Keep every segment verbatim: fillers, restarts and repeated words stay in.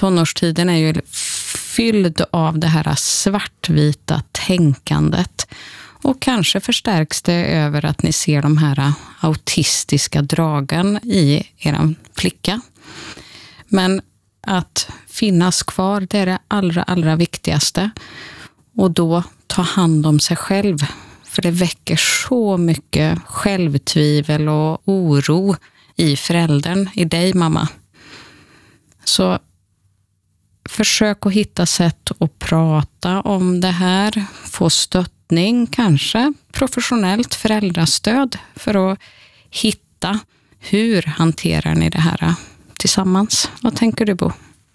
tonårstiden är ju fylld av det här svartvita tänkandet. Och kanske förstärks det över att ni ser de här autistiska dragen i er flicka. Men att finnas kvar, det är det allra, allra viktigaste. Och då ta hand om sig själv. För det väcker så mycket självtvivel och oro i föräldern, i dig mamma. Så försök att hitta sätt att prata om det här. Få stöttning, kanske professionellt föräldrastöd för att hitta hur hanterar ni det här tillsammans. Vad tänker du, Bo?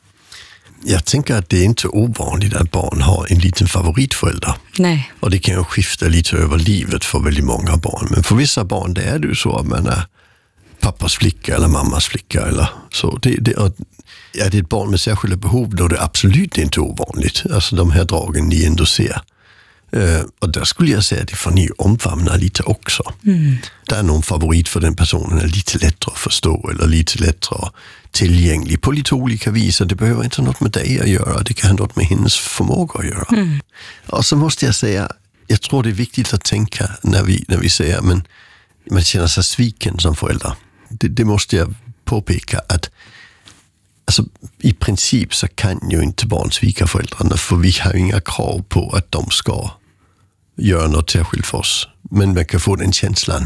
Jag tänker att det är inte ovanligt att barn har en liten favoritförälder. Nej. Och det kan ju skifta lite över livet för väldigt många barn. Men för vissa barn det är det ju så att man är pappas flicka eller mammas flicka. Eller så. Det, det, är det ett barn med särskilda behov då är det absolut inte ovanligt. Alltså de här dragen ni ändå ser. Uh, och där skulle jag säga att det får ni omfamna lite också. Mm. Det är någon favorit för den personen är lite lättare att förstå eller lite lättare tillgänglig på lite olika vis. Det behöver inte något med dig att göra, det kan ha något med hennes förmåga att göra. Mm. Och så måste jag säga, jag tror det är viktigt att tänka när vi, när vi säger men man känner sig sviken som förälder. Det, det måste jag påpeka att alltså, i princip så kan ju inte barn svika föräldrarna för vi har inga krav på att de ska göra något särskilt för oss. Men man kan få den känslan.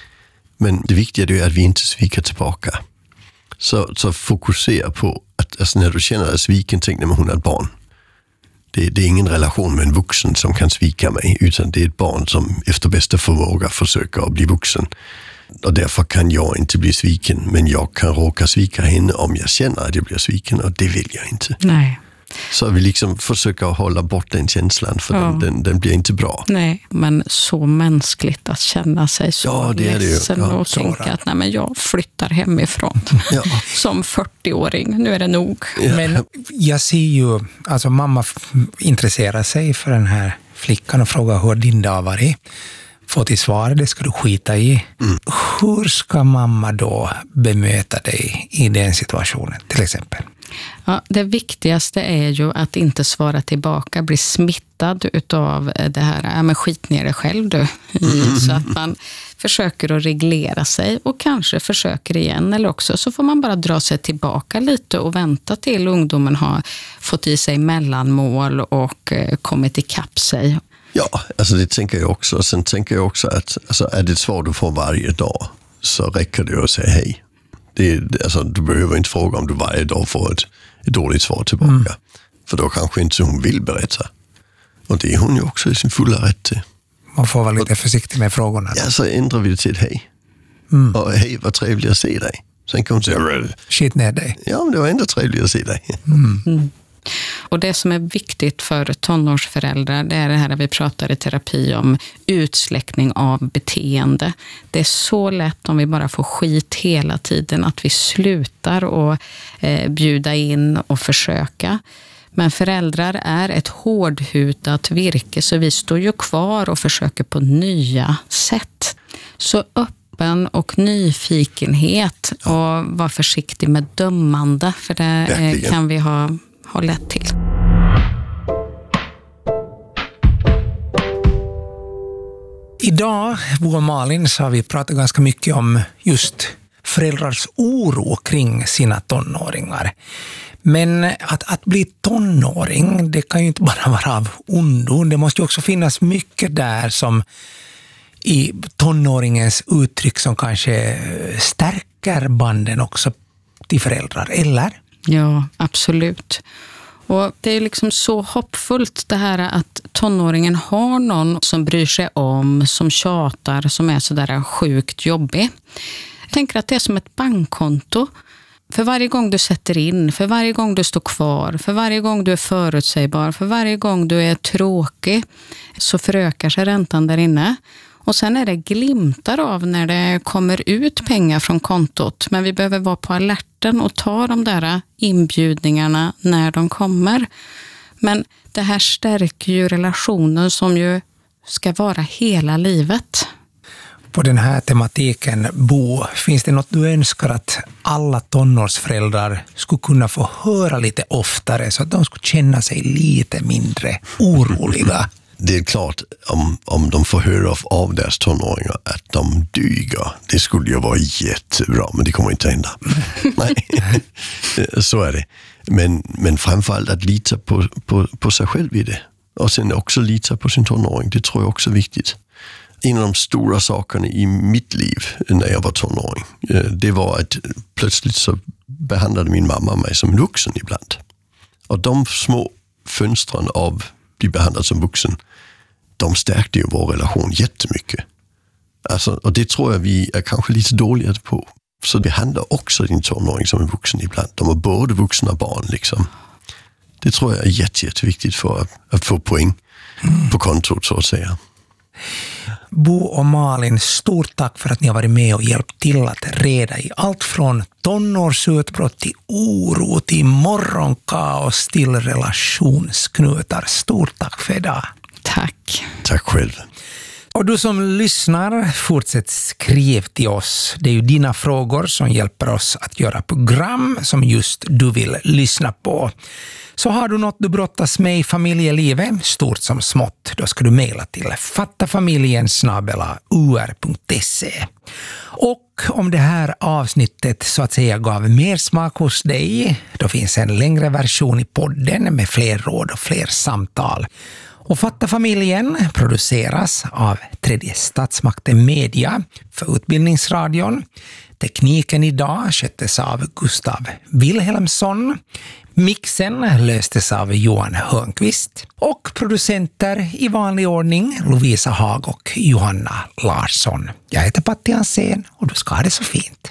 Men det viktiga är att vi inte sviker tillbaka. Så, så fokusera på att alltså när du känner dig sviken, tänk när hon är ett barn. Det, det är ingen relation med en vuxen som kan svika mig, utan det är ett barn som efter bästa förmåga försöker att bli vuxen. Och därför kan jag inte bli sviken, men jag kan råka svika henne om jag känner att jag blir sviken, och det vill jag inte. Nej. Så vi liksom försöker hålla bort den känslan, för ja. den, den, den blir inte bra. Nej, men så mänskligt att känna sig så ja, det är ledsen det ju. Ja, och tänka att nej, men jag flyttar hemifrån ja. som fyrtio-åring. Nu är det nog. Ja. Men jag ser ju, alltså mamma intresserar sig för den här flickan och frågar hur din dag varit. Få till svar, det ska du skita i. Mm. Hur ska mamma då bemöta dig i den situationen, till exempel? Ja, det viktigaste är ju att inte svara tillbaka, bli smittad utav det här, ja men skit ner dig själv du. Mm. Så att man försöker att reglera sig och kanske försöker igen, eller också så får man bara dra sig tillbaka lite och vänta till ungdomen har fått i sig mellanmål och kommit ikapp sig. Ja, alltså det tänker jag också. Sen tänker jag också att alltså, är det ett svar du får varje dag så räcker det att säga hej. Det, alltså, du behöver inte fråga om du varje dag får ett, ett dåligt svar tillbaka. Mm. För då kanske inte hon vill berätta. Och det är hon ju också i sin fulla rätt till. Man får vara lite och, försiktig med frågorna. Ja, så ändrar vi det till ett hej. Mm. Och hej, vad trevligt att se dig. Sen kan hon säga shit ner dig. Ja, men det var ändå trevligt att se dig. Mm. Mm. Och det som är viktigt för tonårsföräldrar, det är det här vi pratar i terapi om, utsläckning av beteende. Det är så lätt om vi bara får skit hela tiden att vi slutar och eh, bjuda in och försöka. Men föräldrar är ett hårdhutat virke, så vi står ju kvar och försöker på nya sätt. Så öppen och nyfikenhet och var försiktig med dömande, för det eh, kan vi ha har lätt till. Idag, Bo och Malin, så har vi pratat ganska mycket om just föräldrars oro kring sina tonåringar. Men att, att bli tonåring, det kan ju inte bara vara av ondo. Det måste ju också finnas mycket där som i tonåringens uttryck som kanske stärker banden också till föräldrar, eller? Ja, absolut. Och det är liksom så hoppfullt det här att tonåringen har någon som bryr sig om, som tjatar, som är sådär sjukt jobbig. Jag tänker att det är som ett bankkonto. För varje gång du sätter in, för varje gång du står kvar, för varje gång du är förutsägbar, för varje gång du är tråkig, så förökar sig räntan där inne. Och sen är det glimtar av när det kommer ut pengar från kontot. Men vi behöver vara på alerten och ta de där inbjudningarna när de kommer. Men det här stärker ju relationen som ju ska vara hela livet. på den här tematiken, Bo, finns det något du önskar att alla tonårsföräldrar skulle kunna få höra lite oftare så att de skulle känna sig lite mindre oroliga? Det är klart, om, om de får höra av, av deras tonåringar att de dyger, det skulle ju vara jättebra, men det kommer inte hända. Nej, så är det. Men, men framförallt att lita på, på, på sig själv i det. Och sen också lita på sin tonåring, det tror jag också är viktigt. En av de stora sakerna i mitt liv när jag var tonåring, det var att plötsligt så behandlade min mamma mig som en vuxen ibland. Och de små fönstren av bli behandlad som vuxen, de stärkte ju vår relation jättemycket. Alltså, och det tror jag vi är kanske lite dåliga på. Så det handlar också din tonåring som en vuxen ibland. De är både vuxna barn liksom. Det tror jag är jätte, jätteviktigt för att, att få poäng mm. på kontot så att säga. Bo och Malin, stort tack för att ni har varit med och hjälpt till att reda i allt från tonårsutbrott till oro, till morgonkaos, till relationsknutar. Stort tack för idag. Tack. Tack själv. Och du som lyssnar, fortsätt skriv till oss. Det är ju dina frågor som hjälper oss att göra program som just du vill lyssna på. Så har du något du brottas med i familjelivet, stort som smått, då ska du mejla till fattafamiljen snabel-a u r punkt se. Och om det här avsnittet så att säga gav mer smak hos dig, då finns en längre version i podden med fler råd och fler samtal. Och Fattafamiljen produceras av Tredje statsmakten media för Utbildningsradion. Tekniken idag sköttes av Gustav Wilhelmsson. Mixen löstes av Johan Hörnqvist. Och producenter i vanlig ordning Lovisa Hag och Johanna Larsson. Jag heter Patti Hansén och du ska ha det så fint.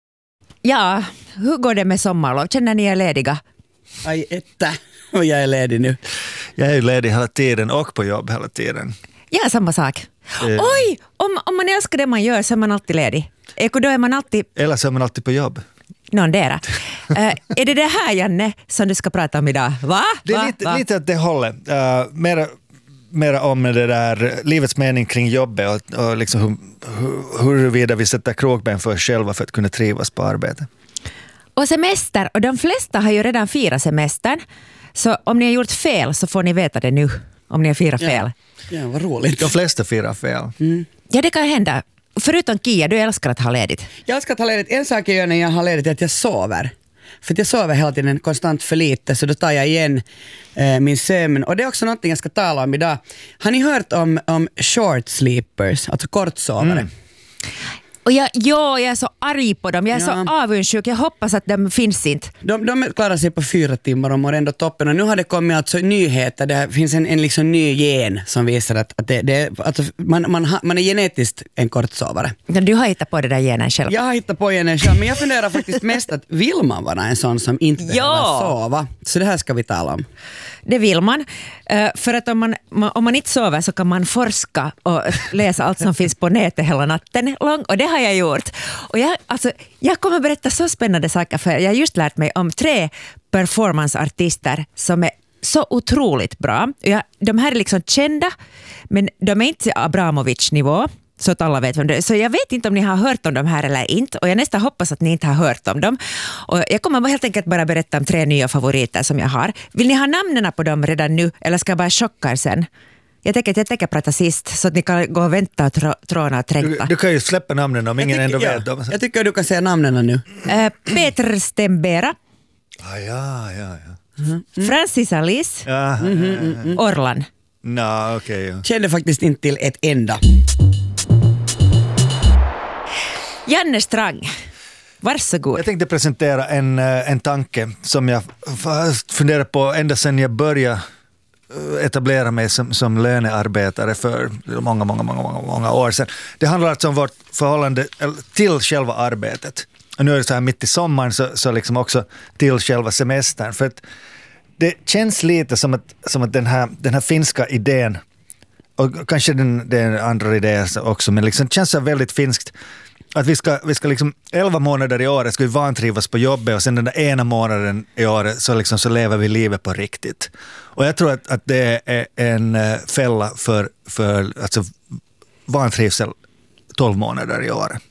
Ja, hur går det med sommarlov? Känner ni er lediga? Aj, etta. Och jag är ledig nu. Jag är ju ledig hela tiden och på jobb hela tiden. Ja, samma sak. Eh. Oj, om, om man älskar det man gör så är man alltid ledig. Eko, då är man alltid... Eller så är man alltid på jobb. Någondera. uh, är det det här, Janne, som du ska prata om idag? Va? Det är Va? lite, Va? lite att det håller. Uh, mera, mera om det där livets mening kring jobbet och, och liksom hur, hur, huruvida vi sätter krokben för oss själva för att kunna trivas på arbetet. Och semester, och de flesta har ju redan firat semestern. Så om ni har gjort fel så får ni veta det nu, om ni har firat fel. Ja, ja vad roligt. De flesta firar fel. Mm. Ja, det kan hända. Förutom Kia, du älskar att ha ledigt. Jag älskar att ha ledigt. En sak jag gör när jag har ledigt är att jag sover. För att jag sover hela tiden konstant för lite, så då tar jag igen eh, min sömn. Och det är också något jag ska tala om idag. Har ni hört om, om short sleepers, alltså kortsovare? Mm. Och jag, ja, jag är så arg på dem. Jag är Ja. så avundsjuk. Jag hoppas att de finns inte. De, de klarar sig på fyra timmar och mår ändå toppen. Och nu har det kommit alltså nyheter. Det finns en, en liksom ny gen som visar att, att det, det, alltså man, man, ha, man är genetiskt en kortsovare. Du har hittat på det där genen själv. Jag har hittat på genen själv, men jag funderar faktiskt mest att vill man vara en sån som inte behöver Ja. sova? Så det här ska vi tala om. Det vill man. Uh, för att om man, om man inte sover så kan man forska och läsa allt som finns på nätet hela natten lång. Och det har jag gjort. Och jag, alltså, jag kommer berätta så spännande saker, för jag har just lärt mig om tre performanceartister som är så otroligt bra. Jag, de här är liksom kända, men de är inte Abramovic-nivå. Så att alla vet vem det är. Så jag vet inte om ni har hört om dem här eller inte. Och jag nästan hoppas att ni inte har hört om dem. Och jag kommer helt enkelt bara berätta om tre nya favoriter som jag har. Vill ni ha namnen på dem redan nu? Eller ska jag bara chocka er sen? Jag tänker att jag tänker prata sist, så att ni kan gå och vänta och trå, tråna och trängta. Du, du kan ju släppa namnen om ingen Jag ändå tycker, vet ja, dem. jag tycker att du kan säga namnen nu. Uh, Peter Stembera. Ah, ja, ja, ja. Mm. Francis Alice. Ja, mm-hmm, mm, mm. Orlan. no, okej. Okay, ja. Kände faktiskt inte till ett enda. Janne Strang. Varsågod. Jag tänkte presentera en, en tanke som jag funderar på ända sedan jag började etablera mig som, som lönearbetare för många, många, många, många, många år sedan. Det handlar alltså om vårt förhållande till själva arbetet. Och nu är det så här mitt i sommaren, så, så liksom också till själva semestern. För att det känns lite som att, som att den, här, den här finska idén, och kanske den, den andra idén också, men liksom, det känns så väldigt finskt. Att vi ska, vi ska liksom elva månader i året ska vi vantrivas på jobbet, och sen den där ena månaden i året så, liksom, så lever vi livet på riktigt. Och jag tror att, att det är en fälla för, för alltså, vantrivsel tolv månader i år.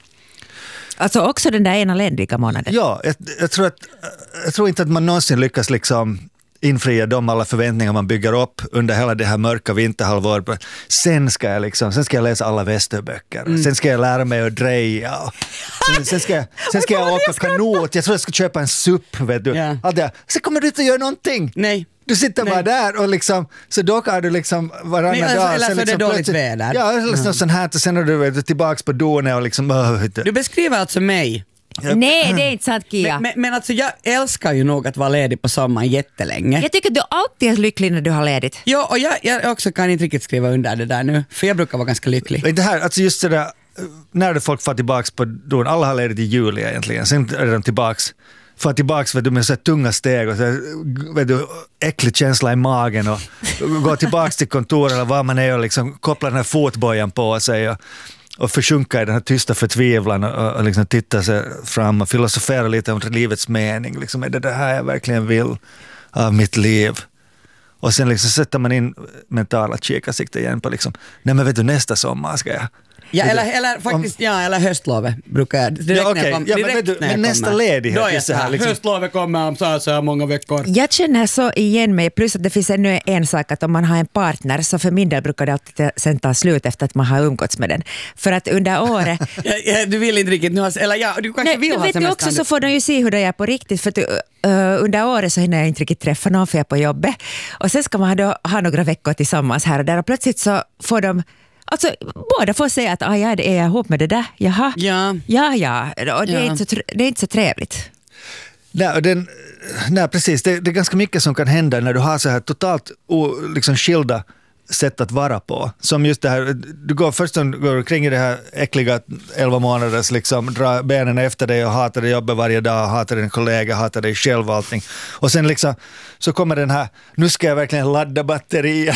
Alltså också den där ena lediga månaden? Ja, jag, jag, tror att, jag tror inte att man någonsin lyckas liksom infria de alla förväntningar man bygger upp under hela det här mörka vinterhalvåret. Sen ska jag liksom, sen ska jag läsa alla västerböcker. Mm. Sen ska jag lära mig att dreja. Sen, sen ska jag, sen ska jag åka kanot. Jag tror jag ska köpa en supp, vet du. Yeah. Allt sen kommer du inte att göra någonting. Nej. Du sitter Nej. bara där och liksom, så då kan du liksom varannan Nej, dag. Eller så liksom är det dåligt väder. Ja, eller mm. sånt här, och sen är du vet, tillbaka på donen och liksom, oh, du beskriver alltså mig. Nej, det är inte sant, Kia. Men, men, men alltså jag älskar ju nog att vara ledig på sommaren jättelänge. Jag tycker att du alltid är lycklig när du har ledigt. Ja, och jag, jag också kan inte riktigt skriva under det där nu, för jag brukar vara ganska lycklig. Det här, alltså just det där, när det folk får tillbaka på don, alla har ledigt i juli egentligen, sen är de tillbaks, får tillbaks vet du, med så tunga steg och så, vet du, äcklig känsla i magen och gå tillbaks till kontoret eller var man är och liksom koppla den här fotbojan på sig och och försjunka i den här tysta förtvivlan och, och liksom titta sig fram och filosofera lite om livets mening. Liksom, är det det här jag verkligen vill av mitt liv? Och sen liksom sätter man in mentala kikarsikte igen på liksom, nej men vet du, nästa sommar ska jag. Ja, eller, eller faktiskt, om, ja, eller höstlovet brukar jag. Direkt ja, okay. när jag kom, ja, men, du, men nästa ledighet. Då är så här, liksom. Höstlovet kommer om så här, så här många veckor. Jag känner så igen mig, plus att det finns ännu en sak att om man har en partner, så för min del brukar det alltid sen ta slut efter att man har umgåtts med den. För att under året... ja, ja, du vill inte riktigt nu ha, eller ja, du kanske nej, vill ha vet semester. Också så får de ju se hur det är på riktigt, för att, uh, under året så hinner jag inte riktigt träffa någon för jag är på jobbet. Och sen ska man då ha några veckor tillsammans här och där och plötsligt så får de alltså, båda får säga att ah, ja, det är jag ihop med det där. Jaha. Ja. Ja, ja. Och det, ja. Är inte så, det är inte så trevligt. Nej, den, nej precis. Det, det är ganska mycket som kan hända när du har så här totalt o, liksom skilda sätt att vara på. Som just det här, du går först och går kring i det här äckliga elva månaders liksom, dra benen efter dig och hatar dig jobbet varje dag, hatar din kollega, hatar dig själv och allting. Och sen liksom, så kommer den här, nu ska jag verkligen ladda batterier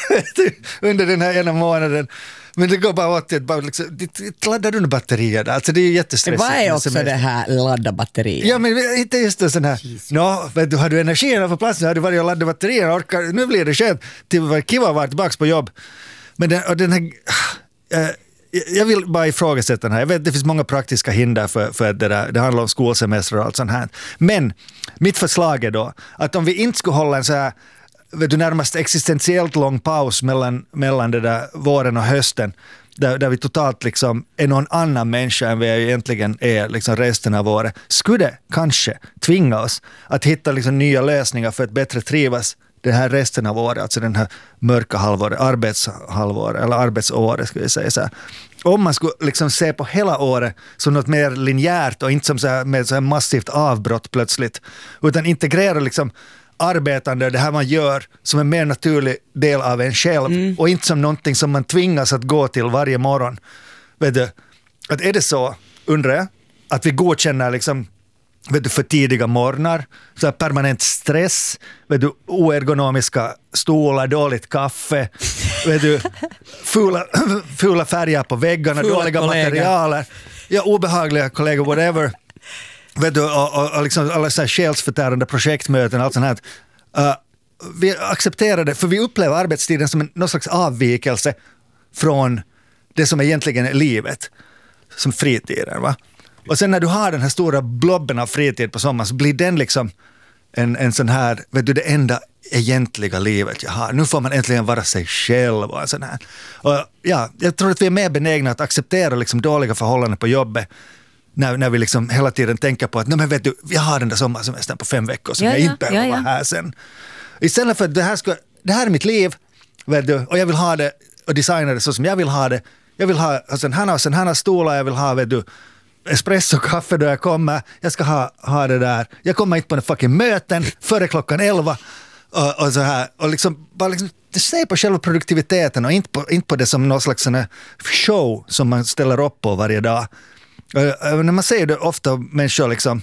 under den här ena månaden. Men det går bara åt att bara liksom, laddar du batterier där? Alltså det är ju jättestressigt. Vad är också det här ladda batterier? Ja, men inte just det sån här, no, vet du, har du energin på plats, har du varit och laddat batterier, orkar, nu blir det skönt till kiva var tillbaka på jobb. Men den, och den här, äh, jag vill bara ifrågasätta den här. Jag vet att det finns många praktiska hinder för, för att det, där, det handlar om skolsemester och allt sånt här. Men mitt förslag är då att om vi inte skulle hålla en så här vet du, närmast existentiellt lång paus mellan, mellan det där våren och hösten där, där vi totalt liksom är någon annan människa än vi egentligen är liksom resten av året, skulle det kanske tvinga oss att hitta liksom nya lösningar för att bättre trivas den här resten av året, alltså den här mörka halvåret, arbetshalvåret eller arbetsåret skulle jag säga så här. Om man skulle liksom se på hela året som något mer linjärt och inte som så här, med så här massivt avbrott plötsligt, utan integrera liksom arbetande, det här man gör som en mer naturlig del av en själv mm. och inte som någonting som man tvingas att gå till varje morgon. Vet du, att är det så, undrar jag, att vi godkänner liksom, vet du, för tidiga morgnar, så här permanent stress, vet du, oergonomiska stolar, dåligt kaffe, vet du, fula, fula färger på väggarna, fula dåliga kollega. materialer, ja, obehagliga kollegor, whatever. Vet du, och, och, och liksom alla så här själsförtärande projektmöten och allt sånt här. Uh, vi accepterar det, för vi upplever arbetstiden som en, någon slags avvikelse från det som egentligen är livet, som fritiden, va? Och sen när du har den här stora blobben av fritid på sommaren så blir den liksom en, en sån här, vet du, det enda egentliga livet jag har. Nu får man äntligen vara sig själv och en sån här. Och ja, jag tror att vi är mer benägna att acceptera liksom dåliga förhållanden på jobbet När, när vi liksom hela tiden tänker på att nej men vet du, vi har den där sommarsemestern på fem veckor som ja, jag ja, inte behöver ja, ja. vara här sen. Istället för att det här, ska, det här är mitt liv, vet du, och jag vill ha det och designa det så som jag vill ha det. Jag vill ha alltså, en hanna och sen hanna stolar, jag vill ha, vet du, espresso kaffe då jag kommer. Jag ska ha, ha det där. Jag kommer inte på en fucking möten före klockan elva och, och så här. Och liksom, bara liksom, se på själva produktiviteten och inte på, inte på det som någon slags sån show som man ställer upp på varje dag. Uh, när man ser det ofta människor liksom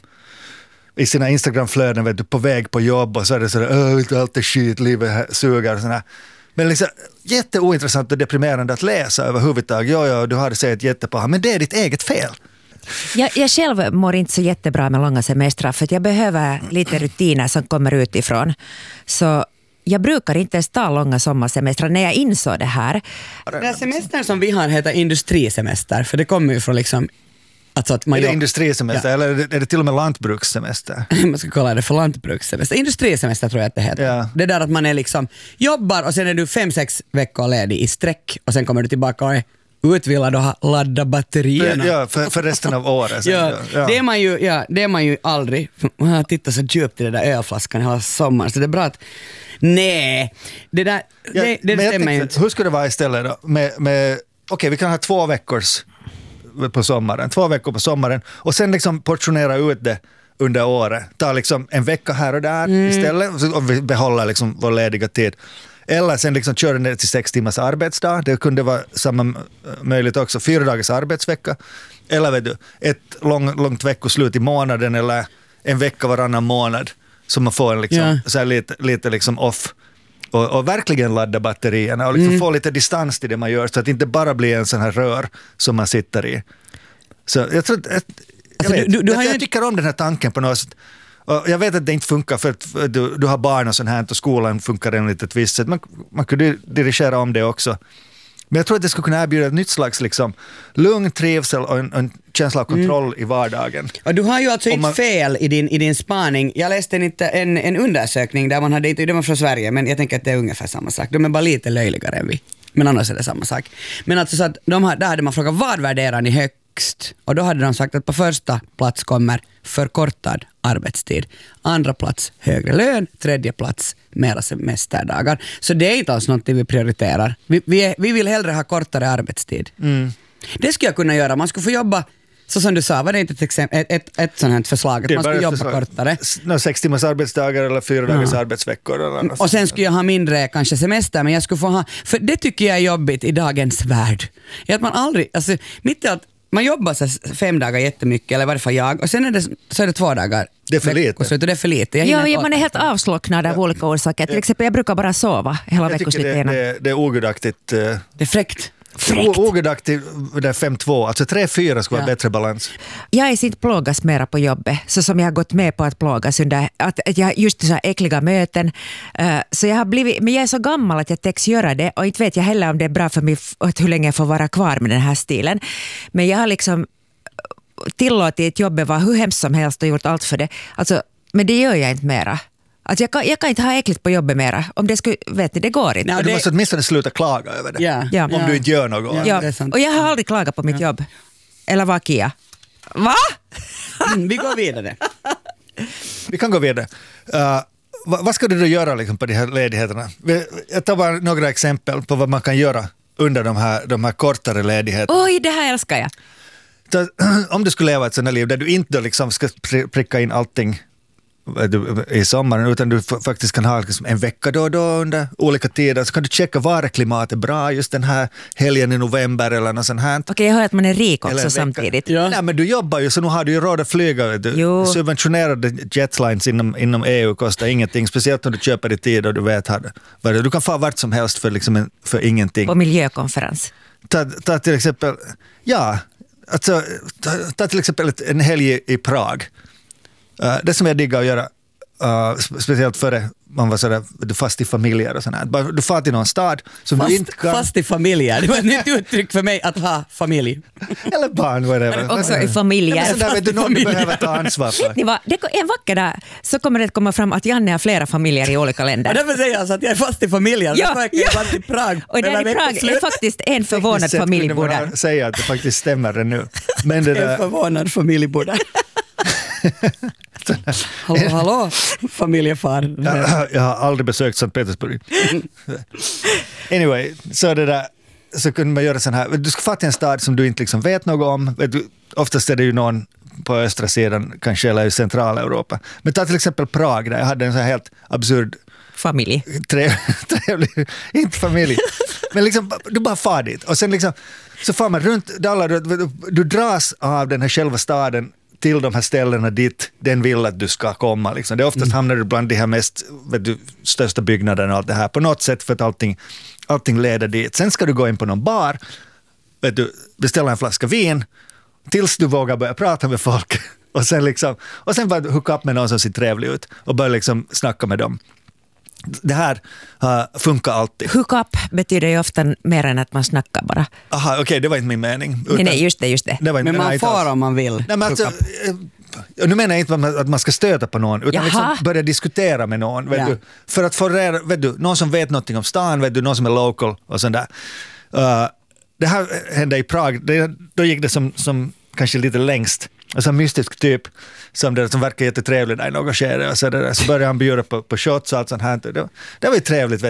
i sina Instagram-flöden, vet du, på väg på jobb och så är det sådär, öh, inte allt är skit, livet suger och sådär. Men liksom, jätteointressant och deprimerande att läsa överhuvudtaget. Ja, ja, du har det säkert jättebra, men det är ditt eget fel. Jag, jag själv mår inte så jättebra med långa semestrar för att jag behöver lite rutiner som kommer utifrån. Så jag brukar inte ens ta långa sommarsemestrar när jag insåg det här. Den här semestern som vi har heter industrisemester, för det kommer ju från liksom alltså att man är det jobb... industrisemester, ja. Eller är det, är det till och med lantbrukssemester? Man ska kalla det för lantbrukssemester. Industrisemester tror jag att det heter. Ja. Det där att man är liksom jobbar och sen är du fem, sex veckor ledig i sträck och sen kommer du tillbaka och är utvilad och har laddat batterierna. För, ja, för, för resten av året. Sen, ja, ja. Det är man ju, ja, det är man ju aldrig. Man har tittat så djupt i den där ölflaskan hela sommaren, så det är bra att nej, det där, Ja, det, det men jag stämmer ju tänkte, inte. hur skulle det vara istället då? Med, med, Okej, okay, vi kan ha två veckors på sommaren, två veckor på sommaren och sen liksom portionera ut det under året. Ta liksom en vecka här och där mm. istället och vi behåller liksom vår lediga tid. Eller sen liksom köra ner till sex timmars arbetsdag. Det kunde vara samma möjligt också. Fyra dagars arbetsvecka. Eller vet du, ett lång, långt veckoslut i månaden eller en vecka varannan månad. Så man får en liksom, ja. så här lite, lite liksom off. Och, och verkligen ladda batterierna och liksom mm. få lite distans till det man gör så att det inte bara blir en sån här rör som man sitter i. Så jag tror att, jag, Alltså, vet, du, du, du jag, har jag ju... tycker om den här tanken på något sätt. Och jag vet att det inte funkar för att du, du har barn och sånt här och skolan funkar enligt ett visst sätt. Man, man kunde dirigera om det också. Men jag tror att det skulle kunna erbjuda ett nytt slags liksom, lugn, trivsel och en, en känsla av kontroll mm. i vardagen. Och du har ju alltså man... inte fel i din, i din spaning. Jag läste en, en, en undersökning där man hade, det var från Sverige, men jag tänker att det är ungefär samma sak. De är bara lite löjligare än vi. Men annars är det samma sak. Men alltså så att de har, där hade man frågat, vad värderar ni högst? Och då hade de sagt att på första plats kommer förkortad arbetstid. Andra plats högre lön. Tredje plats mera semesterdagar. Så det är inte alls något vi prioriterar. Vi, vi, är, vi vill hellre ha kortare arbetstid. Mm. Det skulle jag kunna göra. Man skulle få jobba, så som du sa, var det inte ett, exempel, ett, ett, ett sånt här förslag att man skulle jobba förslag. kortare? No, sex timmars arbetsdagar eller fyra dagars ja. arbetsveckor. Eller och sen skulle jag ha mindre kanske semester, men jag skulle få ha, för det tycker jag är jobbigt i dagens värld. Är att man aldrig, alltså mitt i allt, man jobbar så fem dagar jättemycket, eller i varje fall jag, och sen är det, så är det två dagar. Det är för lite. Och så är det för lite. Jag ja, ja, man är helt avslocknad av olika orsaker. Till exempel, jag brukar bara sova hela veckoslutet. Det, det, det är ogudaktigt. Det är fräckt. Fräckt. Ogudaktigt, det är fem två, alltså tre fyra skulle vara ja. bättre balans. Jag är inte plågas mera på jobbet, så som jag har gått med på att plågas under, att, att jag just så här äckliga möten, uh, så jag har blivit, men jag är så gammal att jag täcks göra det och inte vet jag heller om det är bra för mig att hur länge jag får vara kvar med den här stilen. Men jag har liksom tillåtit jobbet vara hur hemskt som helst och gjort allt för det. Alltså, men det gör jag inte mera. Alltså jag, kan, jag kan inte ha äckligt på jobbet mera. Om det skulle, vet ni, det går inte. Nej, du det... måste åtminstone sluta klaga över det. Ja. Ja. Om ja. du inte gör något. Ja. Ja. Och jag har aldrig klagat på mitt ja. jobb. Eller vad, Kia? Va? Mm, vi går vidare. Vi kan gå vidare. Uh, vad, vad ska du då göra liksom, på de här ledigheterna? Jag tar bara några exempel på vad man kan göra under de här, de här kortare ledigheterna. Oj, det här älskar jag. Så, om du skulle leva ett sådant liv där du inte liksom ska pricka in allting i sommaren, utan du faktiskt kan ha liksom en vecka då och då under olika tider, så kan du checka var är klimatet bra just den här helgen i november eller något sånt här. Okej, okay, jag hör att man är rik också samtidigt. Ja. Nej, men du jobbar ju så nu har du ju råd att flyga. Du subventionerade jetlines inom, inom E U kostar ingenting, speciellt om du köper i tid och du vet vad det. Du kan få vart som helst för, liksom en, för ingenting. På miljökonferens. Ta, ta till exempel, ja, alltså, ta, ta till exempel en helg i Prag. Uh, det som jag diggar att göra, uh, speciellt före man var sådär, fast i familjer och sådär. Du far till någon stad som fast, du inte kan... Fast i familjer, det var ett nytt uttryck för mig att ha familj. Eller barn, whatever. Också i familjer. Men sådär vet du, någon du behöver ta ansvar för. Det var, det, en vacker dag så kommer det att komma fram att Janne har flera familjer i olika länder. Och därför säger jag alltså att jag är fast i familjer. Ja, jag är fast i Prag. Och där i Prag är faktiskt en förvånad familj bor där. Jag säga att det faktiskt stämmer det nu. Men det där... En förvånad familj bor där. hallå, hallå, familjefar. Jag, jag har aldrig besökt Sankt Petersburg. Anyway, så det där, så kunde man göra sån här, du ska få till en stad som du inte liksom vet något om. Du, oftast är det ju någon på östra sidan, kanske, eller i Centraleuropa. Men ta till exempel Prag, där jag hade en sån här helt absurd familj. Trevlig, trevlig, inte familj. Men liksom, du bara far dit. Och sen liksom, så far man runt, du, du, du dras av den här själva staden till de här ställena dit den vill att du ska komma. Liksom. Det är oftast mm. hamnar du bland de här mest vet du, största byggnaderna och allt det här. På något sätt för att allting, allting leder dit. Sen ska du gå in på någon bar, vet du, beställa en flaska vin tills du vågar börja prata med folk. Och sen, liksom, och sen bara hooka upp med någon som ser trevlig ut och börja liksom snacka med dem. Det här uh, funkar alltid. Hook up betyder ju ofta mer än att man snackar bara. Aha, okej, okay, det var inte min mening. Utan, nej, nej, just det, just det. det var inte, Men man nej, får om man vill. Nej, men alltså, nu menar jag inte att man ska stöta på någon, utan liksom börja diskutera med någon. Vet ja. du, för att få reda, vet du, någon som vet någonting om stan, vet du, någon som är local och sånt där. Uh, det här hände i Prag, det, då gick det som, som kanske lite längst. Alltså en mystisk typ som, det, som verkar jättetrevlig där i något skede. Och så, där, så började han bjuda på, på shots och allt sånt här. Det, det var ju trevligt.